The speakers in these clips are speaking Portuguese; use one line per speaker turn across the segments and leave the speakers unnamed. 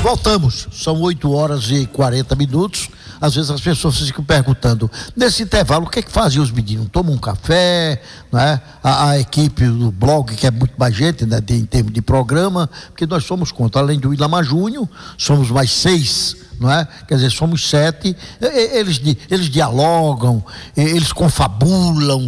Voltamos, são 8h40. Às vezes as pessoas ficam perguntando, nesse intervalo, o que é que fazem os meninos? Tomam um café, né? A equipe do blog, que é muito mais gente, né? Em termos de programa, porque nós somos contra, além do Ilamar Júnior, somos mais 6, não é? Quer dizer, somos 7, eles dialogam, eles confabulam,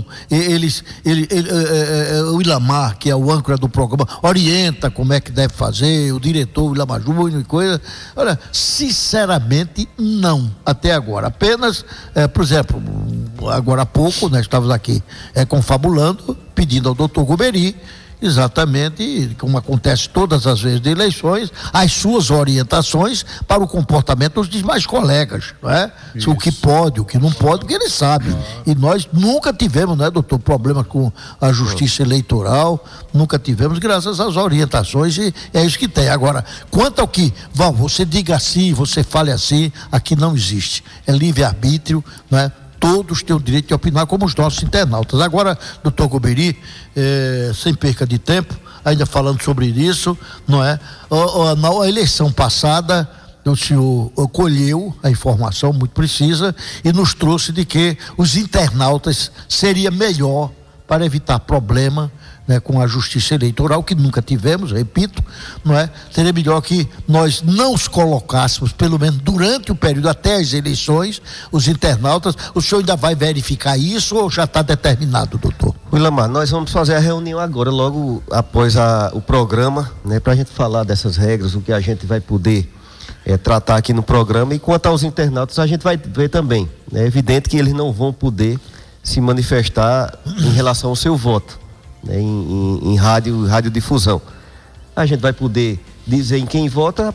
o Ilamar, que é o âncora do programa, orienta como é que deve fazer, o diretor, o Ilamar Júnior e coisa. Olha, sinceramente, não, até agora. Apenas, por exemplo, agora há pouco, nós estávamos aqui confabulando, pedindo ao doutor Guberi, exatamente, como acontece todas as vezes de eleições, as suas orientações para o comportamento dos demais colegas, não é? O que pode, o que não pode, porque eles sabem. E nós nunca tivemos, né, doutor, problema com a justiça eleitoral, nunca tivemos, graças às orientações, e é isso que tem. Agora, quanto ao que, você diga assim, você fale assim, aqui não existe. É livre-arbítrio, não é? Todos têm o direito de opinar, como os nossos internautas. Agora, doutor Guberi, sem perca de tempo, ainda falando sobre isso, não é? Na eleição passada, o senhor colheu a informação muito precisa e nos trouxe de que os internautas seria melhor para evitar problema, né, com a justiça eleitoral, que nunca tivemos, repito, não é? Seria melhor que nós não os colocássemos, pelo menos durante o período até as eleições, os internautas. O senhor ainda vai verificar isso ou já está determinado, doutor?
Ilamar, nós vamos fazer a reunião agora, logo após o programa, né, para a gente falar dessas regras, o que a gente vai poder tratar aqui no programa. E quanto aos internautas, a gente vai ver também. É evidente que eles não vão poder se manifestar em relação ao seu voto, né, em radiodifusão. A gente vai poder dizer em quem vota